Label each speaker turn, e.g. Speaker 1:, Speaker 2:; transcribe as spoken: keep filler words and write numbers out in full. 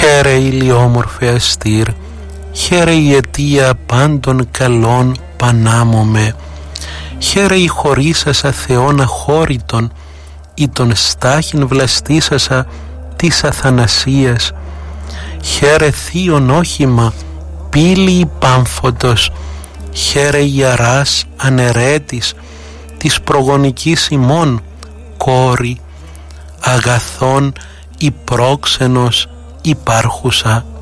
Speaker 1: Χαίρε ηλιόμορφε αστήρ, χαίρε η αιτία πάντων καλών πανάμωμε, χαίρε η χωρίσασα Θεόν αχώρητον, ή τον στάχην βλαστήσασα της αθανασίας, χαίρε θείον όχημα πύλη πάμφωτος, χαίρε ιαράς αναιρέτης της προγονικής ημών κόρη, αγαθών ή πρόξενος υπάρχουσα